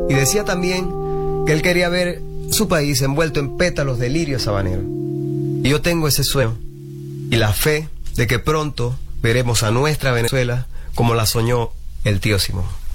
Y decía también que él quería ver su país envuelto en pétalos de lirio sabanero. Y yo tengo ese sueño y la fe de que pronto veremos a nuestra Venezuela como la soñó el tío Simón.